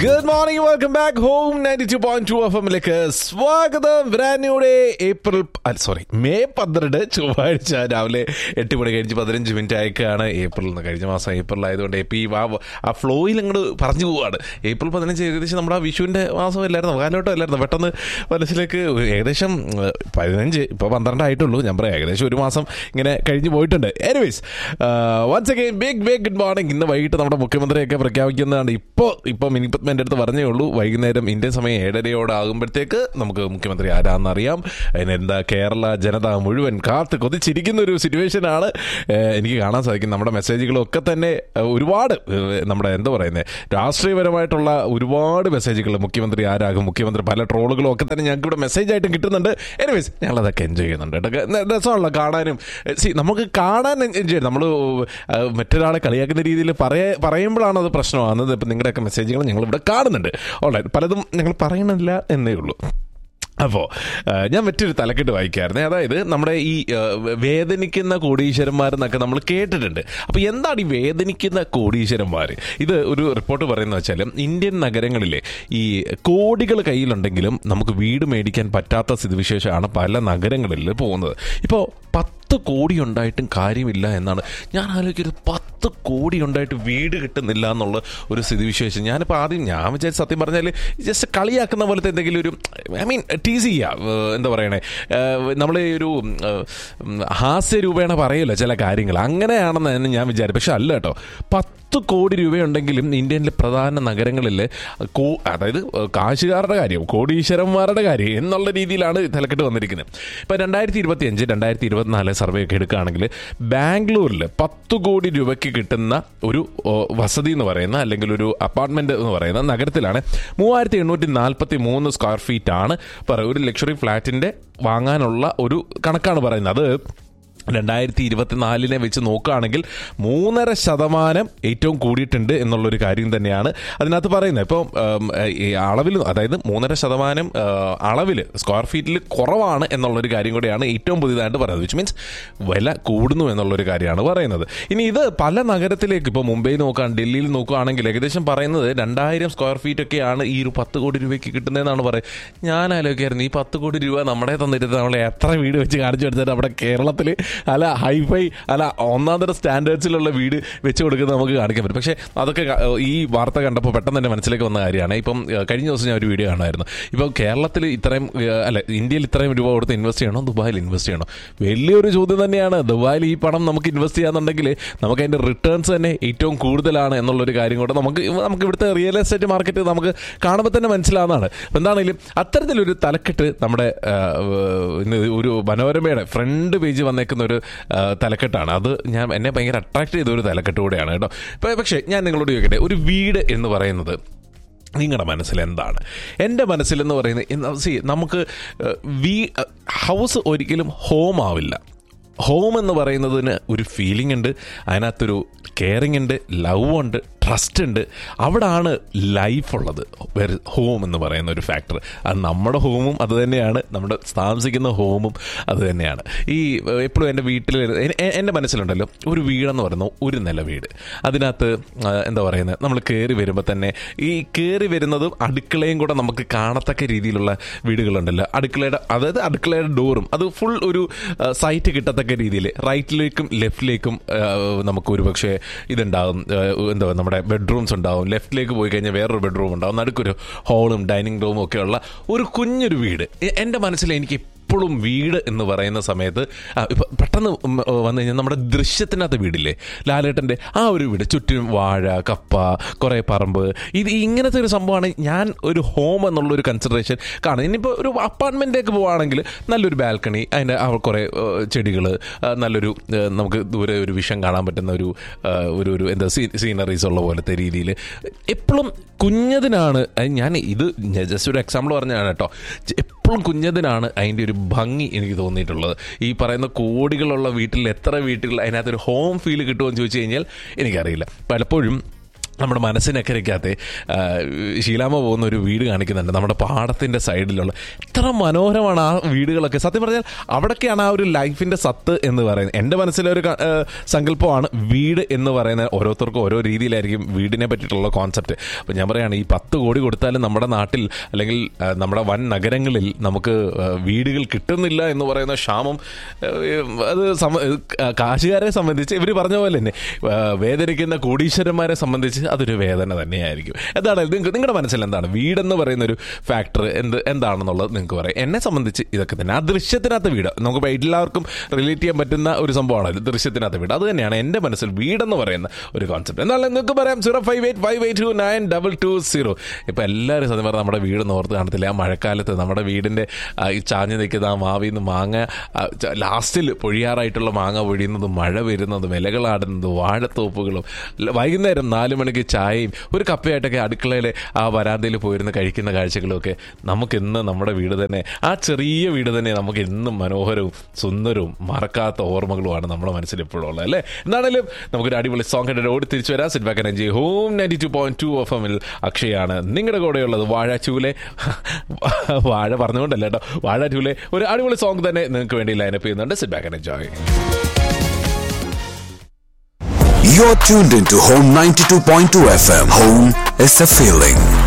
Good morning, welcome back home 92.2 FM-ലേക്ക് സ്വാഗതം. Brand May 12 ചൊവ്വാഴ്ച രാവിലെ 8 മണി കഴിഞ്ഞ് 15 മിനിറ്റ് അയക്കാണ്. ഏപ്രിൽ കഴിഞ്ഞ മാസം ഏപ്രിൽ ആയതുകൊണ്ട് ആ ഫ്ലോയിൽ അങ്ങോട്ട് പറഞ്ഞു പോവാണ്. ഏപ്രിൽ 15 ഏകദേശം നമ്മുടെ വിഷുവിൻ്റെ മാസമല്ലായിരുന്നു, കാലഘട്ടം അല്ലായിരുന്നു. പെട്ടെന്ന് മനസ്സിലേക്ക് ഏകദേശം 15 ഇപ്പോൾ 12 ആയിട്ടുള്ളൂ. ഞാൻ പറയാം ഏകദേശം ഒരു മാസം ഇങ്ങനെ കഴിഞ്ഞ് പോയിട്ടുണ്ട്. Anyways once again big good morning. ഇന്ന് വൈകിട്ട് നമ്മുടെ മുഖ്യമന്ത്രിയൊക്കെ പ്രഖ്യാപിക്കുന്നതാണ്. ഇപ്പോൾ മിനിപ്പത്മൻ്റെ അടുത്ത് പറഞ്ഞേ ഉള്ളൂ, വൈകുന്നേരം ഇന്ത്യൻ സമയം 7:30 നമുക്ക് മുഖ്യമന്ത്രി ആരാന്നറിയാം. അതിനെന്താ കേരള ജനത മുഴുവൻ കാത്ത് കൊതിച്ചിരിക്കുന്ന ഒരു സിറ്റുവേഷനാണ് എനിക്ക് കാണാൻ സാധിക്കും. നമ്മുടെ മെസ്സേജുകളൊക്കെ തന്നെ ഒരുപാട് നമ്മുടെ എന്താ പറയുന്നത് രാഷ്ട്രീയപരമായിട്ടുള്ള ഒരുപാട് മെസ്സേജുകൾ, മുഖ്യമന്ത്രി ആരാകും, മുഖ്യമന്ത്രി പല ട്രോളുകളും ഒക്കെ തന്നെ ഞങ്ങൾക്ക് ഇവിടെ മെസ്സേജായിട്ടും കിട്ടുന്നുണ്ട്. എനിവേസ് ഞങ്ങളതൊക്കെ എൻജോയ് ചെയ്യുന്നുണ്ട്. രസമുള്ള കാണാനും നമുക്ക് കാണാൻ എൻജോയ് ചെയ്യും. നമ്മൾ മറ്റൊരാളെ കളിയാക്കുന്ന രീതിയിൽ പറയുമ്പോഴാണ് അത് പ്രശ്നമാകുന്നത്. ഇപ്പം നിങ്ങളുടെയൊക്കെ മെസ്സേജുകൾ ഞങ്ങളിവിടെ കാണുന്നുണ്ട്. ഓൾറൈറ്റ്, പലതും ഞങ്ങൾ പറയണില്ല എന്നേ ഉള്ളൂ. അപ്പോൾ ഞാൻ മറ്റൊരു തലക്കെട്ട് വായിക്കാറുണ്ട്. അതായത് നമ്മുടെ ഈ വേദനിക്കുന്ന കോടീശ്വരന്മാരെന്നൊക്കെ നമ്മൾ കേട്ടിട്ടുണ്ട്. അപ്പോൾ എന്താണ് ഈ വേദനിക്കുന്ന കോടീശ്വരന്മാർ? ഇത് ഒരു റിപ്പോർട്ട് പറയുന്നത് വെച്ചാൽ ഇന്ത്യൻ നഗരങ്ങളിലെ ഈ കോടികൾ കയ്യിലുണ്ടെങ്കിലും നമുക്ക് വീട് മേടിക്കാൻ പറ്റാത്ത സ്ഥിതിവിശേഷമാണ് പല നഗരങ്ങളിൽ പോകുന്നത്. ഇപ്പോൾ 10 കോടി ഉണ്ടായിട്ടും കാര്യമില്ല എന്നാണ് ഞാൻ ആലോചിക്കുന്നത്. 10 കോടി ഉണ്ടായിട്ട് വീട് കിട്ടുന്നില്ല എന്നുള്ള ഒരു സ്ഥിതിവിശേഷം. ഞാനിപ്പോൾ ഞാൻ വിചാരിച്ച് സത്യം പറഞ്ഞാൽ ജസ്റ്റ് കളിയാക്കുന്ന പോലത്തെ എന്തെങ്കിലും ഒരു ടീസ് ചെയ്യുക, എന്താ പറയണേ, നമ്മൾ ഒരു ഹാസ്യരൂപേണ പറയുമല്ലോ ചില കാര്യങ്ങൾ, അങ്ങനെയാണെന്ന് തന്നെ ഞാൻ വിചാരിച്ചു. പക്ഷെ അല്ല കേട്ടോ. 10 കോടി രൂപയുണ്ടെങ്കിലും ഇന്ത്യയിലെ പ്രധാന നഗരങ്ങളിൽ അതായത് കാശുകാരുടെ കാര്യം, കോടീശ്വരന്മാരുടെ കാര്യം എന്നുള്ള രീതിയിലാണ് തലക്കെട്ട് വന്നിരിക്കുന്നത്. ഇപ്പോൾ 2025, 2024 സർവേ ഒക്കെ എടുക്കുകയാണെങ്കിൽ ബാംഗ്ലൂരിൽ 10 കോടി രൂപയ്ക്ക് കിട്ടുന്ന ഒരു വസതി എന്ന് പറയുന്ന അല്ലെങ്കിൽ ഒരു അപ്പാർട്ട്മെൻറ്റ് എന്ന് പറയുന്ന നഗരത്തിലാണ് 3843 സ്ക്വയർ ഫീറ്റ് ആണ് ഒരു ലക്ഷറി ഫ്ലാറ്റിൻ്റെ വാങ്ങാനുള്ള ഒരു കണക്കാണ് പറയുന്നത്. അത് 2024 വെച്ച് നോക്കുകയാണെങ്കിൽ 3.5% ഏറ്റവും കൂടിയിട്ടുണ്ട് എന്നുള്ളൊരു കാര്യം തന്നെയാണ് അതിനകത്ത് പറയുന്നത്. ഇപ്പോൾ അളവിൽ, അതായത് 3.5% അളവിൽ സ്ക്വയർ ഫീറ്റിൽ കുറവാണ് എന്നുള്ളൊരു കാര്യം കൂടെയാണ് ഏറ്റവും പുതിയതായിട്ട് പറയുന്നത്. വിച്ച് മീൻസ് വില കൂടുന്നു എന്നുള്ളൊരു കാര്യമാണ് പറയുന്നത്. ഇനി ഇത് പല നഗരത്തിലേക്ക്, ഇപ്പോൾ മുംബൈ നോക്കുകയാണ്, ഡൽഹിയിൽ നോക്കുകയാണെങ്കിൽ ഏകദേശം പറയുന്നത് 2000 സ്ക്വയർ ഫീറ്റൊക്കെയാണ് ഈ ഒരു 10 കോടി രൂപയ്ക്ക് കിട്ടുന്നതെന്നാണ് പറയുന്നത്. ഞാൻ ആലോചിക്കായിരുന്നു, ഈ 10 കോടി രൂപ നമ്മുടെ തന്നിട്ട് നമ്മൾ എത്ര വീട് വെച്ച് കാണിച്ചു കൊടുത്തിട്ട് നമ്മുടെ കേരളത്തിൽ അല്ല ഹൈഫൈ അല്ല ഒന്നാം തരം സ്റ്റാൻഡേർഡ്സിലുള്ള വീട് വെച്ച് കൊടുക്കുന്നത് നമുക്ക് കാണിക്കാൻ പറ്റും. പക്ഷേ അതൊക്കെ ഈ വാർത്ത കണ്ടപ്പോൾ പെട്ടെന്ന് തന്നെ മനസ്സിലേക്ക് വന്ന കാര്യമാണ്. ഇപ്പം കഴിഞ്ഞ ദിവസം ഞാൻ ഒരു വീഡിയോ കാണുമായിരുന്നു. ഇപ്പം കേരളത്തിൽ ഇത്രയും ഇന്ത്യയിൽ ഇത്രയും രൂപ കൊടുത്ത് ഇൻവെസ്റ്റ് ചെയ്യണോ, ദുബായിൽ ഇൻവെസ്റ്റ് ചെയ്യണോ? വലിയൊരു ചോദ്യം തന്നെയാണ്. ദുബായിൽ ഈ പണം നമുക്ക് ഇൻവെസ്റ്റ് ചെയ്യാന്നുണ്ടെങ്കിൽ നമുക്ക് അതിൻ്റെ റിട്ടേൺസ് തന്നെ ഏറ്റവും കൂടുതലാണ് എന്നുള്ളൊരു കാര്യം കൂടെ നമുക്ക് ഇവിടുത്തെ റിയൽ എസ്റ്റേറ്റ് മാർക്കറ്റ് നമുക്ക് കാണുമ്പോൾ തന്നെ മനസ്സിലാവുന്നതാണ്. അപ്പം എന്താണെങ്കിലും അത്തരത്തിലൊരു തലക്കെട്ട് നമ്മുടെ ഒരു മനോരമയുടെ ഫ്രണ്ട് പേജ് വന്നേക്കുന്ന ഒരു തലക്കെട്ടാണ്. അത് എന്നെ ഭയങ്കര അട്രാക്ട് ചെയ്ത ഒരു തലക്കെട്ട് കൂടെയാണ് കേട്ടോ. പക്ഷേ ഞാൻ നിങ്ങളോട് ചോദിക്കട്ടെ, ഒരു വീട് എന്ന് പറയുന്നത് നിങ്ങളുടെ മനസ്സിൽ എന്താണ്? എൻ്റെ മനസ്സിലെന്ന് പറയുന്നത് നമുക്ക് ഹൗസ് ഒരിക്കലും ഹോം ആവില്ല. ഹോം എന്ന് പറയുന്നതിന് ഒരു ഫീലിംഗ് ഉണ്ട്, അതിനകത്തൊരു കെയറിങ് ഉണ്ട്, ലവ് ഉണ്ട്, ട്രസ്റ്റ് ഉണ്ട്. അവിടാണ് ലൈഫുള്ളത്. ഹോം എന്ന് പറയുന്ന ഒരു ഫാക്ടർ, അത് നമ്മുടെ ഹോമും അത് തന്നെയാണ്, നമ്മുടെ താമസിക്കുന്ന ഹോമും അത് തന്നെയാണ്. ഈ എപ്പോഴും എൻ്റെ വീട്ടിൽ എൻ്റെ മനസ്സിലുണ്ടല്ലോ, ഒരു വീടെന്ന് പറയുന്നത് ഒരു നില വീട്. അതിനകത്ത് എന്താ പറയുന്നത്, നമ്മൾ കയറി വരുമ്പോൾ തന്നെ ഈ കയറി വരുന്നതും അടുക്കളയും കൂടെ നമുക്ക് കാണത്തക്ക രീതിയിലുള്ള വീടുകളുണ്ടല്ലോ. അടുക്കളയുടെ ഡോറും അത് ഫുൾ ഒരു സൈറ്റ് കിട്ടത്തക്ക രീതിയിൽ റൈറ്റിലേക്കും ലെഫ്റ്റിലേക്കും നമുക്ക് ഒരു പക്ഷേ ഇതുണ്ടാകും. എന്താ നമ്മുടെ ബെഡ്റൂംസ് ഉണ്ടാവും. ലെഫ്റ്റിലേക്ക് പോയി കഴിഞ്ഞാൽ വേറൊരു ബെഡ്റൂം ഉണ്ടാവും. നടുക്കൊരു ഹോളും ഡൈനിങ് റൂമും ഒക്കെയുള്ള ഒരു കുഞ്ഞൊരു വീട്. എൻ്റെ മനസ്സിൽ എനിക്ക് എപ്പോഴും വീട് എന്ന് പറയുന്ന സമയത്ത് ഇപ്പം പെട്ടെന്ന് വന്നു കഴിഞ്ഞാൽ നമ്മുടെ ദൃശ്യത്തിനകത്ത് വീടില്ലേ, ലാലേട്ടൻ്റെ ആ ഒരു വീട്, ചുറ്റും വാഴ, കപ്പ, കുറേ പറമ്പ്, ഇങ്ങനത്തെ ഒരു സംഭവമാണ് ഞാൻ ഒരു ഹോം എന്നുള്ളൊരു കൺസിഡറേഷൻ കാണുന്നത്. ഇനിയിപ്പോൾ ഒരു അപ്പാർട്ട്മെൻറ്റിലേക്ക് പോവുകയാണെങ്കിൽ നല്ലൊരു ബാൽക്കണി, അതിൻ്റെ കുറേ ചെടികൾ, നല്ലൊരു നമുക്ക് ദൂരെ ഒരു വിഷൻ കാണാൻ പറ്റുന്ന ഒരു എന്താ സീനറീസ് ഉള്ള പോലത്തെ രീതിയിൽ എപ്പോഴും കുഞ്ഞതിനാണ്. ഇത് ജസ്റ്റ് ഒരു എക്സാമ്പിൾ പറഞ്ഞതാണ് കേട്ടോ. എപ്പോഴും കുഞ്ഞതിനാണ് അതിൻ്റെ ഒരു ഭംഗി എനിക്ക് തോന്നിയിട്ടുള്ളത്. ഈ പറയുന്ന കോടികളുള്ള വീട്ടിൽ എത്ര വീട്ടുകൾ അതിനകത്തൊരു ഹോം ഫീൽ കിട്ടുമെന്ന് ചോദിച്ചു കഴിഞ്ഞാൽ എനിക്കറിയില്ല. പലപ്പോഴും നമ്മുടെ മനസ്സിനക്കരയ്ക്കകത്ത് ശീലാമ്മ പോകുന്ന ഒരു വീട് കാണിക്കുന്നുണ്ട് നമ്മുടെ പാടത്തിൻ്റെ സൈഡിലുള്ള. എത്ര മനോഹരമാണ് ആ വീടുകളൊക്കെ. സത്യം പറഞ്ഞാൽ അവിടൊക്കെയാണ് ആ ഒരു ലൈഫിൻ്റെ സത്ത് എന്ന് പറയുന്നത്. എൻ്റെ മനസ്സിലെ ഒരു സങ്കല്പമാണ് വീട് എന്ന് പറയുന്നത്. ഓരോരുത്തർക്കും ഓരോ രീതിയിലായിരിക്കും വീടിനെ പറ്റിയിട്ടുള്ള കോൺസെപ്റ്റ്. അപ്പോൾ ഞാൻ പറയുകയാണ്, ഈ 10 കോടി കൊടുത്താലും നമ്മുടെ നാട്ടിൽ അല്ലെങ്കിൽ നമ്മുടെ വൻ നഗരങ്ങളിൽ നമുക്ക് വീടുകൾ കിട്ടുന്നില്ല എന്ന് പറയുന്ന ക്ഷാമം, അത് കാശുകാരെ സംബന്ധിച്ച് ഇവർ പറഞ്ഞ പോലെ തന്നെ വേദനിക്കുന്ന കോടീശ്വരന്മാരെ സംബന്ധിച്ച് അതൊരു വേദന തന്നെയായിരിക്കും. എന്താണ് നിങ്ങളുടെ മനസ്സിൽ എന്താണ് വീടെന്ന് പറയുന്നൊരു ഫാക്ടർ എന്താണെന്നുള്ളത് നിങ്ങൾക്ക് പറയാം. എന്നെ സംബന്ധിച്ച് ഇതൊക്കെ തന്നെ. ആ ദൃശ്യത്തിനകത്ത് വീട് നമുക്ക് എല്ലാവർക്കും റിലേറ്റ് ചെയ്യാൻ പറ്റുന്ന ഒരു സംഭവമാണ് ദൃശ്യത്തിനകത്ത് വീട്. അത് തന്നെയാണ് എൻ്റെ മനസ്സിൽ വീടെന്ന് പറയുന്ന ഒരു കോൺസെപ്റ്റ്. എന്നാലും നിങ്ങൾക്ക് പറയാം 05858292220. ഇപ്പം എല്ലാവരും സത്യം പറഞ്ഞാൽ നമ്മുടെ വീട് ഓർത്ത് കാണത്തില്ല. ആ മഴക്കാലത്ത് നമ്മുടെ വീടിൻ്റെ ഈ ചാഞ്ഞ് നിൽക്കുന്ന ആ മാവിൽ നിന്ന് മാങ്ങ ലാസ്റ്റിൽ പൊഴിയാറായിട്ടുള്ള മാങ്ങ പൊഴിയുന്നതും മഴ വരുന്നതും ഇലകളാടുന്നതും വാഴത്തോപ്പുകളും വൈകുന്നേരം 4 മണിക്ക് ചായയും ഒരു കപ്പയായിട്ടൊക്കെ അടുക്കളയിൽ ആ വരാന്തയിൽ പോയിരുന്ന് കഴിക്കുന്ന കാഴ്ചകളുമൊക്കെ നമുക്കിന്ന് നമ്മുടെ വീട് തന്നെ, ആ ചെറിയ വീട് തന്നെ നമുക്ക് എന്നും മനോഹരവും സുന്ദരവും മറക്കാത്ത ഓർമ്മകളുമാണ് നമ്മുടെ മനസ്സിൽ എപ്പോഴും ഉള്ളത് അല്ലേ. എന്നാണെങ്കിലും നമുക്കൊരു അടിപൊളി സോങ് ആയിട്ട് ഓടി തിരിച്ചു വരാം. Sit back and enjoy home 92.2 FM-ൽ അക്ഷയാണ് നിങ്ങളുടെ കൂടെയുള്ളത്. വാഴ ടൂലെ വാഴ പറഞ്ഞുകൊണ്ടല്ല കേട്ടോ, വാഴ ടൂലെ ഒരു അടിപൊളി സോങ് തന്നെ നിങ്ങൾക്ക് വേണ്ടി ലൈനപ്പ് ചെയ്യുന്നുണ്ട്. Sit back and enjoy. You're tuned into Home 92.2 FM. Home is a feeling.